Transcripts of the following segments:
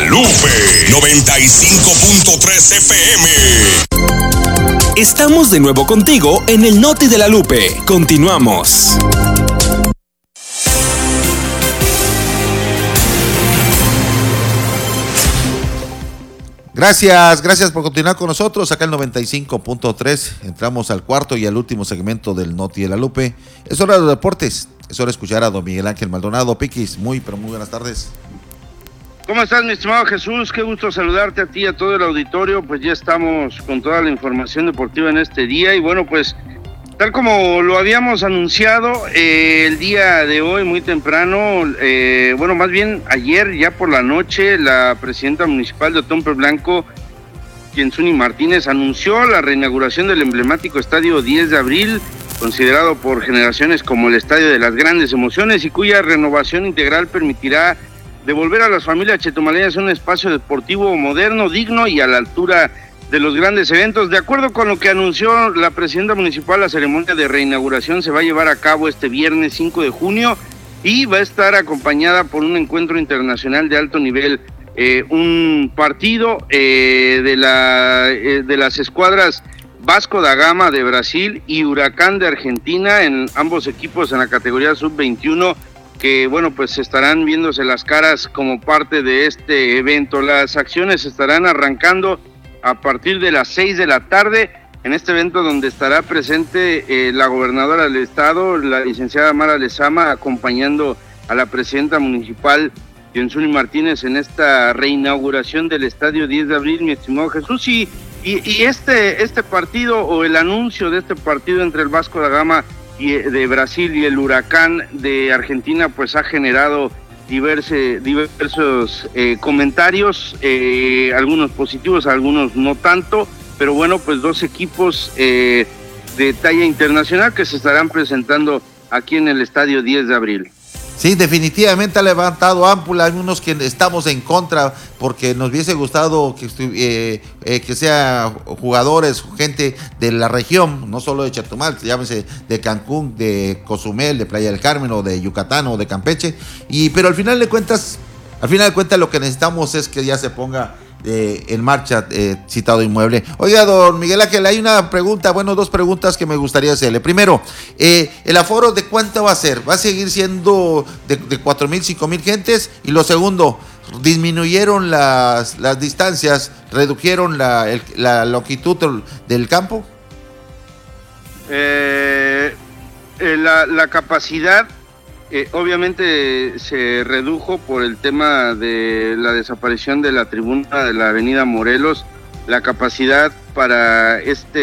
Lupe 95.3 FM. Estamos de nuevo contigo en el Noti de la Lupe. Continuamos. Gracias por continuar con nosotros acá en 95.3. Entramos al cuarto y al último segmento del Noti de la Lupe. Es hora de los deportes. Es hora de escuchar a don Miguel Ángel Maldonado. Piquis, muy buenas tardes. ¿Cómo estás, mi estimado Jesús? Qué gusto saludarte a ti y a todo el auditorio. Pues ya estamos con toda la información deportiva en este día. Y bueno, pues tal como lo habíamos anunciado el día de hoy, muy temprano, más bien ayer, ya por la noche, la presidenta municipal de Otompe Blanco, Yensuni Martínez, anunció la reinauguración del emblemático estadio 10 de abril, considerado por generaciones como el estadio de las grandes emociones y cuya renovación integral permitirá devolver a las familias chetumaleñas un espacio deportivo moderno, digno y a la altura de los grandes eventos. De acuerdo con lo que anunció la presidenta municipal, la ceremonia de reinauguración se va a llevar a cabo este viernes 5 de junio y va a estar acompañada por un encuentro internacional de alto nivel, un partido de las escuadras Vasco da Gama de Brasil y Huracán de Argentina, en ambos equipos en la categoría sub-21, que pues estarán viéndose las caras como parte de este evento. Las acciones estarán arrancando a partir de las 6 de la tarde en este evento, donde estará presente la gobernadora del estado, la licenciada Mara Lezama, acompañando a la presidenta municipal Yensuni Martínez en esta reinauguración del estadio 10 de abril, mi estimado Jesús. Y este partido, o el anuncio de este partido entre el Vasco da Gama de Brasil y el Huracán de Argentina, pues ha generado diversos comentarios, algunos positivos, algunos no tanto, pero pues dos equipos de talla internacional que se estarán presentando aquí en el estadio 10 de abril. Sí, definitivamente ha levantado ámpula. Hay unos que estamos en contra porque nos hubiese gustado que sea jugadores, gente de la región, no solo de Chetumal, llámese de Cancún, de Cozumel, de Playa del Carmen o de Yucatán o de Campeche. Pero al final de cuentas lo que necesitamos es que ya se ponga en marcha citado inmueble. Oiga, don Miguel Ángel, hay una pregunta, dos preguntas que me gustaría hacerle. Primero, ¿el aforo de cuánto va a ser? ¿Va a seguir siendo de 4,000, 5,000 gentes? Y lo segundo, ¿disminuyeron las distancias, redujeron la longitud del campo? La capacidad obviamente se redujo por el tema de la desaparición de la tribuna de la avenida Morelos. La capacidad para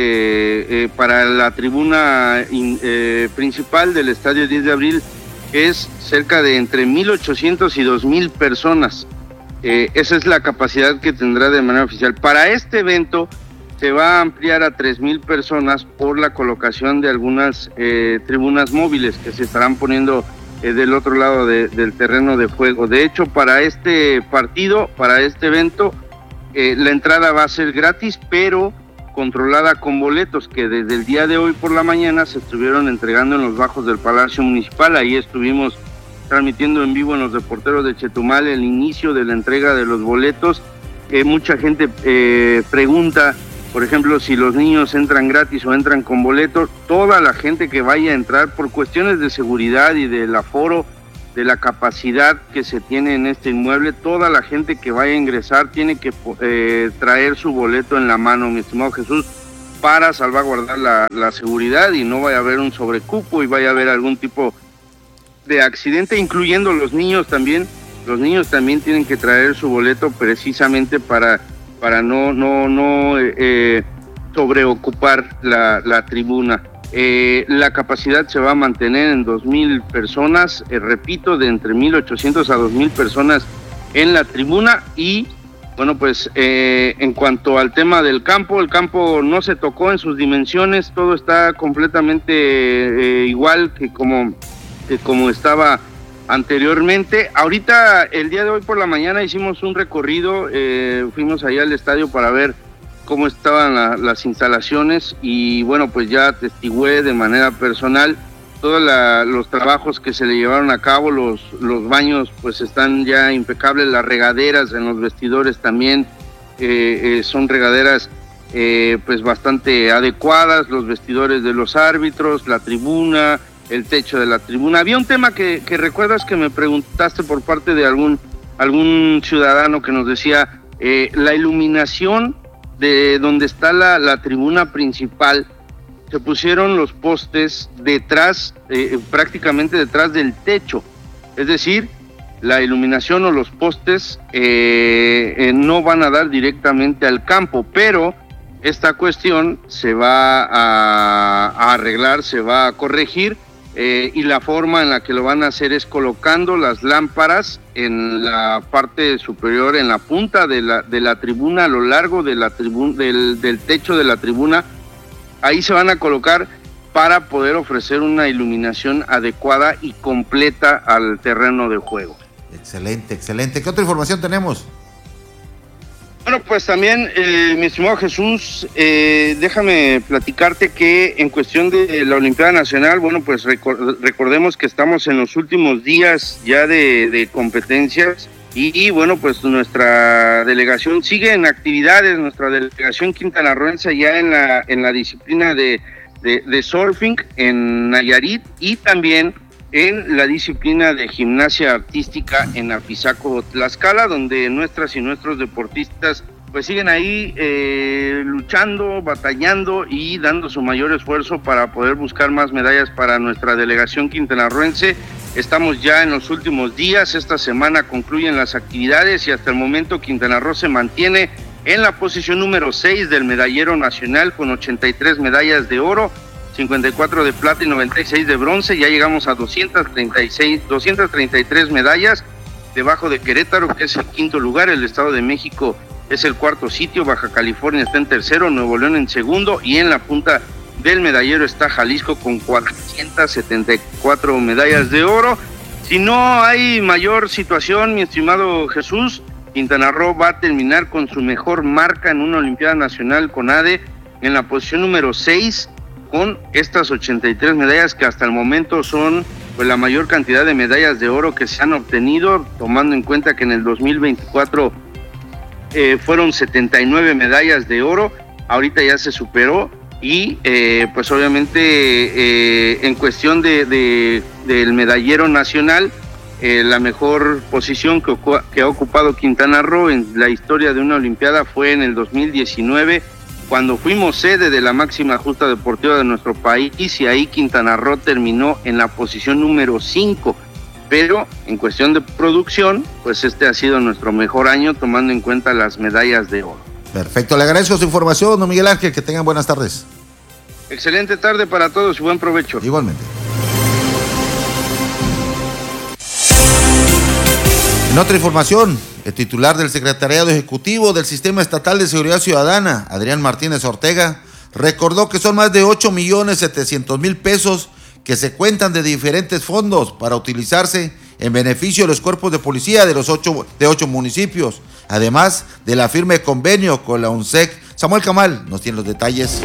la tribuna principal del estadio 10 de abril es cerca de entre 1,800 y 2,000 personas. Esa es la capacidad que tendrá de manera oficial. Para este evento se va a ampliar a 3,000 personas por la colocación de algunas tribunas móviles que se estarán poniendo del otro lado del terreno de juego. De hecho, para este partido, para este evento, la entrada va a ser gratis, pero controlada con boletos que desde el día de hoy por la mañana se estuvieron entregando en los bajos del Palacio Municipal. Ahí estuvimos transmitiendo en vivo en los Reporteros de Chetumal el inicio de la entrega de los boletos. Mucha gente pregunta, por ejemplo, si los niños entran gratis o entran con boletos. Toda la gente que vaya a entrar, por cuestiones de seguridad y del aforo, de la capacidad que se tiene en este inmueble, toda la gente que vaya a ingresar tiene que traer su boleto en la mano, mi estimado Jesús, para salvaguardar la seguridad y no vaya a haber un sobrecupo y vaya a haber algún tipo de accidente, incluyendo los niños también. Los niños también tienen que traer su boleto precisamente para no sobreocupar la tribuna. La capacidad se va a mantener en 2,000 personas, repito, de entre 1,800 a 2,000 personas en la tribuna. Y en cuanto al tema del campo, el campo no se tocó en sus dimensiones, todo está completamente igual que como estaba anteriormente. Ahorita, el día de hoy por la mañana hicimos un recorrido, fuimos allá al estadio para ver cómo estaban las instalaciones y ya atestigué de manera personal todos los trabajos que se le llevaron a cabo, los baños pues están ya impecables, las regaderas en los vestidores también son regaderas pues bastante adecuadas, los vestidores de los árbitros, la tribuna, el techo de la tribuna. Había un tema que recuerdas que me preguntaste por parte de algún ciudadano que nos decía la iluminación de donde está la tribuna principal. Se pusieron los postes detrás, prácticamente detrás del techo, es decir, la iluminación o los postes no van a dar directamente al campo, pero esta cuestión se va a arreglar, se va a corregir, y la forma en la que lo van a hacer es colocando las lámparas en la parte superior, en la punta de la tribuna, a lo largo de la del techo de la tribuna. Ahí se van a colocar para poder ofrecer una iluminación adecuada y completa al terreno de juego. Excelente, excelente. ¿Qué otra información tenemos? Bueno, pues también, mi estimado Jesús, déjame platicarte que en cuestión de la Olimpiada Nacional, bueno, pues recordemos que estamos en los últimos días ya de competencias. Y bueno, pues nuestra delegación sigue en actividades, nuestra delegación quintanarroense ya en la disciplina de surfing en Nayarit, y también en la disciplina de gimnasia artística en Apizaco, Tlaxcala, donde nuestras y nuestros deportistas pues siguen ahí luchando, batallando y dando su mayor esfuerzo para poder buscar más medallas para nuestra delegación quintanarroense. Estamos ya en los últimos días, esta semana concluyen las actividades y hasta el momento Quintana Roo se mantiene en la posición número 6 del medallero nacional con 83 medallas de oro, 54 de plata y 96 de bronce. Ya llegamos a 233 medallas, debajo de Querétaro, que es el quinto lugar. El Estado de México es el cuarto sitio, Baja California está en tercero, Nuevo León en segundo, y en la punta del medallero está Jalisco con 474 medallas de oro. Si no hay mayor situación, mi estimado Jesús, Quintana Roo va a terminar con su mejor marca en una Olimpiada Nacional CONADE en la posición número 6 con estas 83 medallas, que hasta el momento son pues la mayor cantidad de medallas de oro que se han obtenido, tomando en cuenta que en el 2024 fueron 79 medallas de oro. Ahorita ya se superó. Y pues obviamente en cuestión del medallero nacional, la mejor posición que ha ocupado Quintana Roo en la historia de una olimpiada fue en el 2019, cuando fuimos sede de la máxima justa deportiva de nuestro país, y ahí Quintana Roo terminó en la posición número 5, pero en cuestión de producción, pues este ha sido nuestro mejor año tomando en cuenta las medallas de oro. Perfecto, le agradezco su información, don Miguel Ángel, que tengan buenas tardes. Excelente tarde para todos y buen provecho. Igualmente. En otra información, el titular del Secretariado Ejecutivo del Sistema Estatal de Seguridad Ciudadana, Adrián Martínez Ortega, recordó que son más de 8.700.000 pesos que se cuentan de diferentes fondos para utilizarse en beneficio de los cuerpos de policía de los 8 municipios, además de la firme convenio con la UNSEC. Samuel Camal nos tiene los detalles.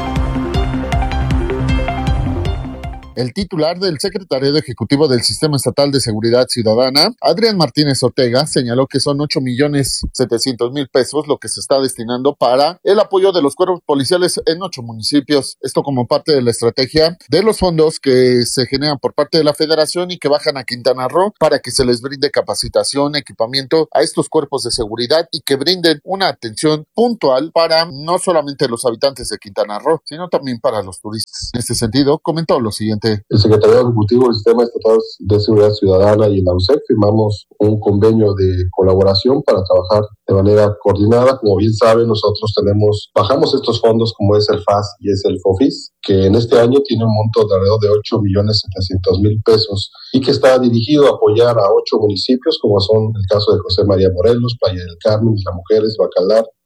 El titular del Secretariado Ejecutivo del Sistema Estatal de Seguridad Ciudadana, Adrián Martínez Ortega, señaló que son 8.700.000 pesos lo que se está destinando para el apoyo de los cuerpos policiales en 8 municipios. Esto como parte de la estrategia de los fondos que se generan por parte de la Federación y que bajan a Quintana Roo para que se les brinde capacitación, equipamiento a estos cuerpos de seguridad y que brinden una atención puntual para no solamente los habitantes de Quintana Roo, sino también para los turistas. En este sentido, comentó lo siguiente. El Secretariado Ejecutivo del Sistema Estatal de Seguridad Ciudadana y la UNSEC firmamos un convenio de colaboración para trabajar de manera coordinada. Como bien saben, nosotros bajamos estos fondos como es el FAS y es el FOFIS, que en este año tiene un monto de alrededor de 8.700.000 pesos y que está dirigido a apoyar a 8 municipios, como son el caso de José María Morelos, Playa del Carmen, Isla Mujeres, Bacalar,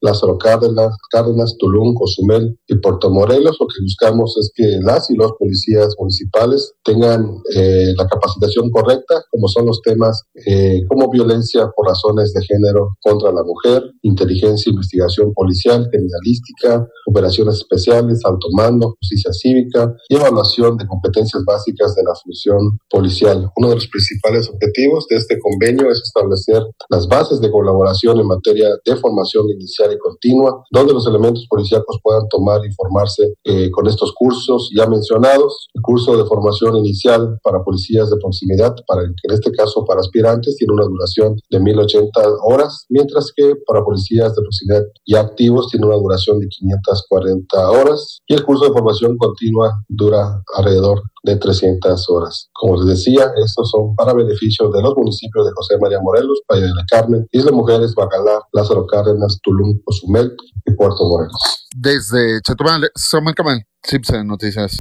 Lázaro Cárdenas, Tulum, Cozumel y Puerto Morelos. Lo que buscamos es que las y los policías municipales tengan la capacitación correcta, como son los temas como violencia por razones de género contra la mujer, inteligencia, investigación policial, criminalística, operaciones especiales, alto mando, justicia cívica y evaluación de competencias básicas de la función policial. Uno de los principales objetivos de este convenio es establecer las bases de colaboración en materia de formación inicial y continua, donde los elementos policíacos puedan tomar y formarse con estos cursos ya mencionados. El curso de formación inicial para policías de proximidad, en este caso para aspirantes, tiene una duración de 1,080 horas, mientras que para policías de proximidad ya activos tiene una duración de 540 horas, y el curso de formación continua dura alrededor de 300 horas. Como les decía, estos son para beneficio de los municipios de José María Morelos, Playa del Carmen, Isla Mujeres, Bacalar, Lázaro Cárdenas, Tulum, Cozumel y Puerto Morelos. Desde Chetumal, Samuel Camal, Cipsen Noticias.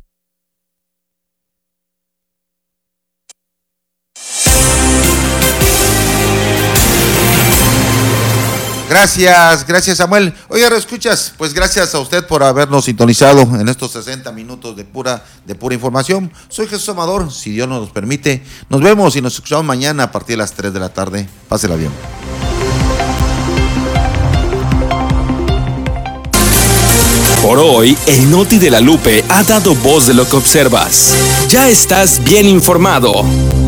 Gracias Samuel. Oiga, escuchas, pues gracias a usted por habernos sintonizado en estos 60 minutos de pura información. Soy Jesús Amador, si Dios nos permite. Nos vemos y nos escuchamos mañana a partir de las 3 de la tarde. Pásela bien. Por hoy, el Noti de la Lupe ha dado voz de lo que observas. Ya estás bien informado.